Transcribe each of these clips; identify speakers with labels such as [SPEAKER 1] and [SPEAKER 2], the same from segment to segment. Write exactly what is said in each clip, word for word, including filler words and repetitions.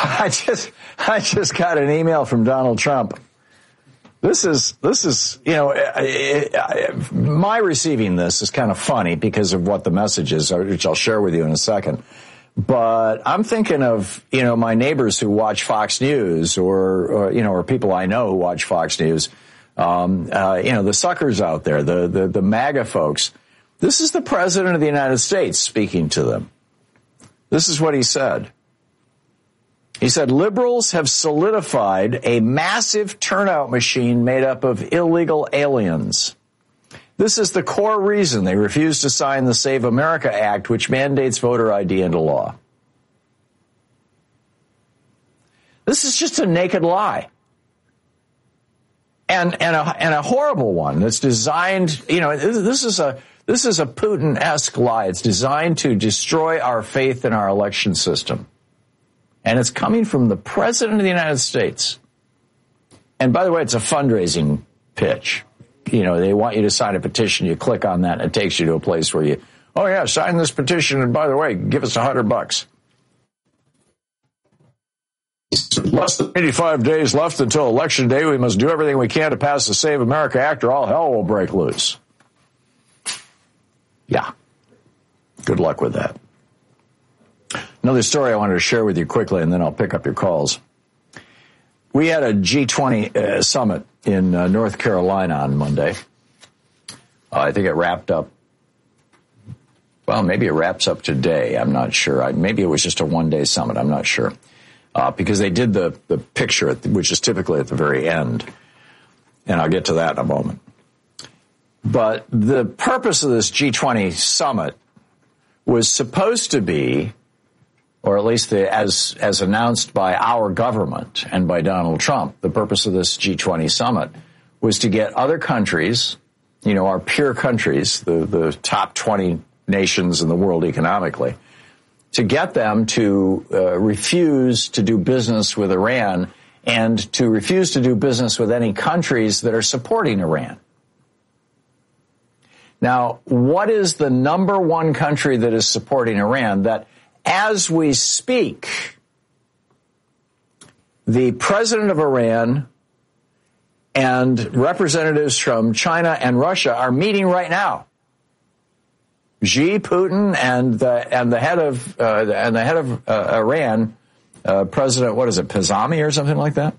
[SPEAKER 1] I just, I just got an email from Donald Trump. This is, this is, you know, it, it, my receiving this is kind of funny because of what the message is, which I'll share with you in a second. But I'm thinking of, you know, my neighbors who watch Fox News or, or you know, or people I know who watch Fox News. Um, uh, you know, the suckers out there, the, the, the MAGA folks. This is the president of the United States speaking to them. This is what he said. He said, liberals have solidified a massive turnout machine made up of illegal aliens. This is the core reason they refuse to sign the Save America Act, which mandates voter I D into law. This is just a naked lie. And, and a, and a horrible one that's designed, you know, this is a, this is a Putin-esque lie. It's designed to destroy our faith in our election system. And it's coming from the president of the United States. And by the way, it's a fundraising pitch. You know, they want you to sign a petition. You click on that and it takes you to a place where you, oh yeah, sign this petition. And by the way, give us a hundred bucks. Less than eighty-five days left until election day. We must do everything we can to pass the Save America Act or all hell will break loose. Yeah. Good luck with that. Another story I wanted to share with you quickly, and then I'll pick up your calls. We had a G twenty uh, summit in uh, North Carolina on Monday. Uh, I think it wrapped up. Well, maybe it wraps up today. I'm not sure. I, maybe it was just a one-day summit. I'm not sure. Uh, because they did the, the picture, at the, which is typically at the very end. And I'll get to that in a moment. But the purpose of this G twenty summit was supposed to be, or at least the, as as announced by our government and by Donald Trump, the purpose of this G twenty summit was to get other countries, you know, our peer countries, the, the top twenty nations in the world economically, to get them to uh, refuse to do business with Iran and to refuse to do business with any countries that are supporting Iran. Now, what is the number one country that is supporting Iran that, as we speak, the president of Iran and representatives from China and Russia are meeting right now? Xi, Putin, and the and the head of uh, and the head of uh, Iran, uh, President, what is it, Pazami or something like that?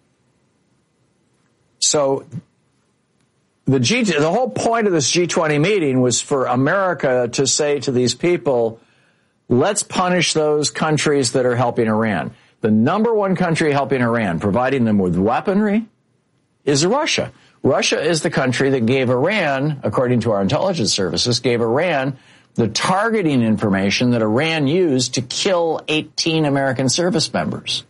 [SPEAKER 1] So the G the whole point of this G twenty meeting was for America to say to these people, let's punish those countries that are helping Iran. The number one country helping Iran, providing them with weaponry, is Russia. Russia is the country that gave Iran, according to our intelligence services, gave Iran the targeting information that Iran used to kill eighteen American service members.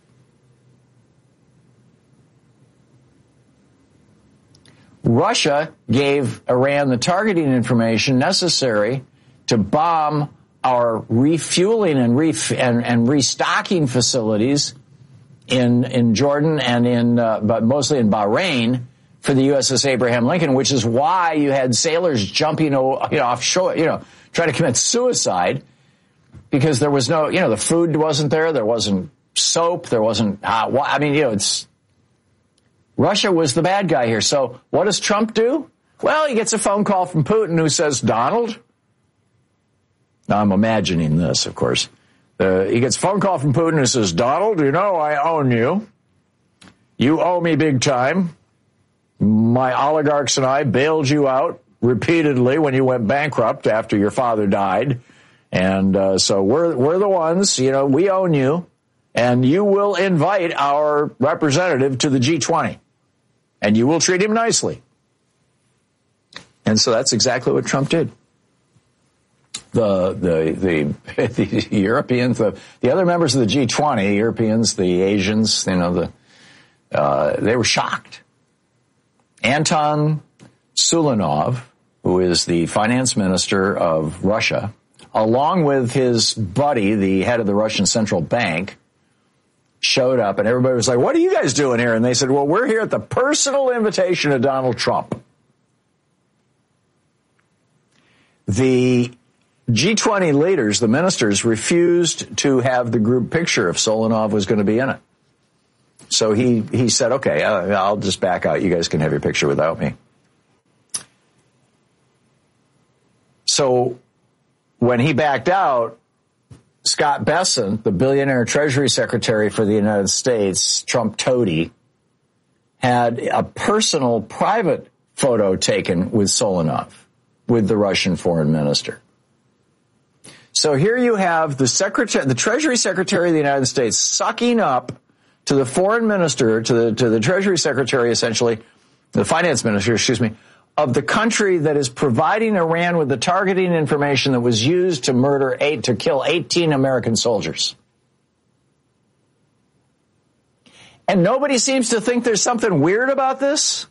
[SPEAKER 1] Russia gave Iran the targeting information necessary to bomb our refueling and, ref- and, and restocking facilities in, in Jordan and in, uh, but mostly in Bahrain, for the U S S Abraham Lincoln, which is why you had sailors jumping, you know, offshore, you know, trying to commit suicide because there was no, you know, the food wasn't there. There wasn't soap. There wasn't hot water. I mean, you know, it's Russia was the bad guy here. So what does Trump do? Well, he gets a phone call from Putin who says, Donald. Now, I'm imagining this, of course. Uh, he gets a phone call from Putin who says, Donald, you know, I own you. You owe me big time. My oligarchs and I bailed you out repeatedly when you went bankrupt after your father died. And uh, so we're we're the ones, you know, we own you. And you will invite our representative to the G twenty. And you will treat him nicely. And so that's exactly what Trump did. The the the, the Europeans, the, the other members of the G twenty, Europeans, the Asians, you know, the uh, they were shocked. Anton Sulanov, who is the finance minister of Russia, along with his buddy, the head of the Russian Central Bank, showed up, and everybody was like, what are you guys doing here? And they said, well, we're here at the personal invitation of Donald Trump. The G twenty leaders, the ministers, refused to have the group picture if Solenov was going to be in it. So he, he said, okay, I'll just back out. You guys can have your picture without me. So when he backed out, Scott Bessent, the billionaire Treasury Secretary for the United States, Trump toady, had a personal private photo taken with Solenov, with the Russian foreign minister. So here you have the secretary, the Treasury Secretary of the United States sucking up to the foreign minister, to the, to the Treasury Secretary, essentially, the finance minister, excuse me, of the country that is providing Iran with the targeting information that was used to murder eight, to kill eighteen American soldiers. And nobody seems to think there's something weird about this.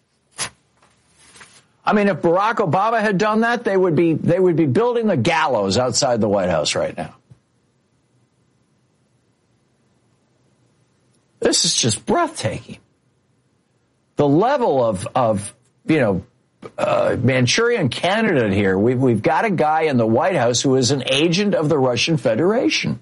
[SPEAKER 1] I mean, if Barack Obama had done that, they would be, they would be building the gallows outside the White House right now. This is just breathtaking. The level of, of, you know, uh, Manchurian candidate here. We've, we've got a guy in the White House who is an agent of the Russian Federation.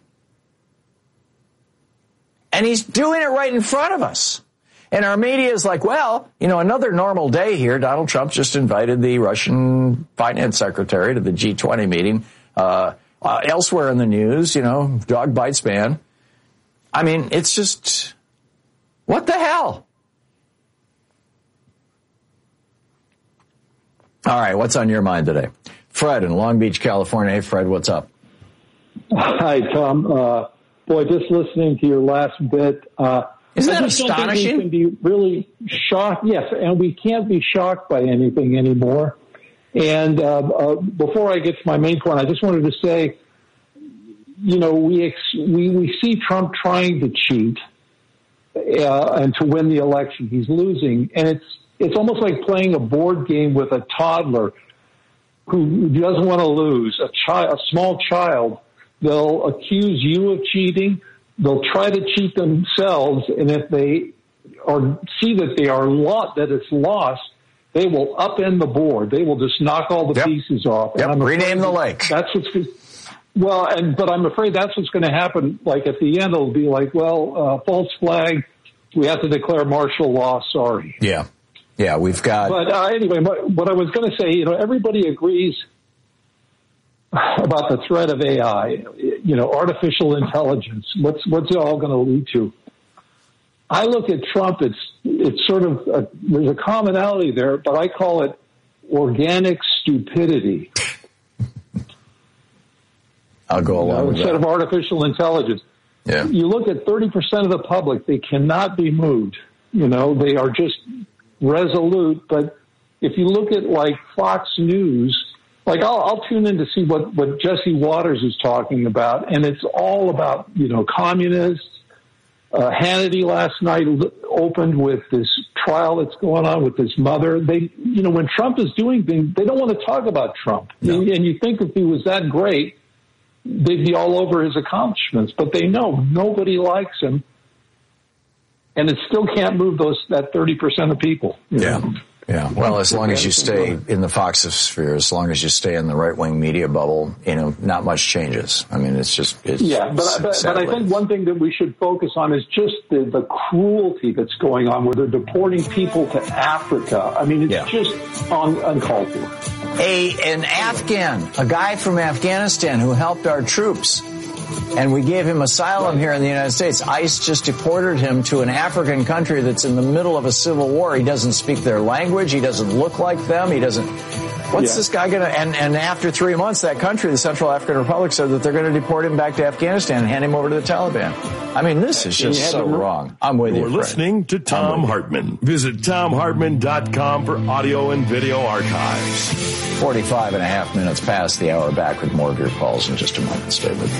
[SPEAKER 1] And he's doing it right in front of us. And our media is like, well, you know, another normal day here. Donald Trump just invited the Russian finance secretary to the G twenty meeting. Uh, uh, elsewhere in the news, you know, dog bites man. I mean, it's just, what the hell? All right, what's on your mind today? Fred in Long Beach, California. Hey, Fred, what's up?
[SPEAKER 2] Hi, Tom. Uh, boy, just listening to your last bit. Uh,
[SPEAKER 1] Isn't that
[SPEAKER 2] I just
[SPEAKER 1] astonishing?
[SPEAKER 2] Don't think we can be really shocked. Yes, and we can't be shocked by anything anymore. And uh, uh, before I get to my main point, I just wanted to say, you know, we ex- we, we see Trump trying to cheat uh, and to win the election. He's losing, and it's it's almost like playing a board game with a toddler who doesn't want to lose. A child, a small child, they'll accuse you of cheating. They'll try to cheat themselves, and if they are see that they are lo- that it's lost, they will upend the board. They will just knock all the
[SPEAKER 1] yep.
[SPEAKER 2] pieces off.
[SPEAKER 1] Yep.
[SPEAKER 2] And I'm
[SPEAKER 1] Rename the lake.
[SPEAKER 2] That's what's well, and but I'm afraid that's what's going to happen. Like at the end, it'll be like, well, uh, false flag. We have to declare martial law. Sorry.
[SPEAKER 1] Yeah, yeah, we've got.
[SPEAKER 2] But uh, anyway, what, what I was going to say, you know, everybody agrees about the threat of A I, you know, artificial intelligence. What's what's it all going to lead to? I look at Trump. It's it's sort of a, there's a commonality there, but I call it organic stupidity.
[SPEAKER 1] I'll go along
[SPEAKER 2] you know,
[SPEAKER 1] with
[SPEAKER 2] instead
[SPEAKER 1] that.
[SPEAKER 2] of artificial intelligence.
[SPEAKER 1] Yeah.
[SPEAKER 2] You look at thirty percent of the public; they cannot be moved. You know, they are just resolute. But if you look at like Fox News. Like, I'll, I'll tune in to see what, what Jesse Waters is talking about, and it's all about, you know, communists. Uh, Hannity last night opened with this trial that's going on with this mother. They, you know, when Trump is doing things, they don't want to talk about Trump. No. And you think if he was that great, they'd be all over his accomplishments. But they know nobody likes him, and it still can't move those that thirty percent of people.
[SPEAKER 1] Yeah.
[SPEAKER 2] know?
[SPEAKER 1] Yeah, well, as long as you stay in the Foxosphere, as long as you stay in the right-wing media bubble, you know, not much changes. I mean, it's just, it's
[SPEAKER 2] yeah. But, but, but I think one thing that we should focus on is just the, the cruelty that's going on, where they're deporting people to Africa. I mean, it's
[SPEAKER 1] yeah.
[SPEAKER 2] just un, uncalled for.
[SPEAKER 1] A an Afghan, a guy from Afghanistan who helped our troops. And we gave him asylum here in the United States. ICE just deported him to an African country that's in the middle of a civil war. He doesn't speak their language. He doesn't look like them. He doesn't. What's yeah. this guy going to? And, and after three months, that country, the Central African Republic, said that they're going to deport him back to Afghanistan and hand him over to the Taliban. I mean, this is just so wrong. I'm with you.
[SPEAKER 3] You're listening to Tom Hartman. Visit tom hartman dot com for audio and video archives.
[SPEAKER 1] forty-five and a half minutes past the hour. Back with more of your calls in just a moment. Stay with us.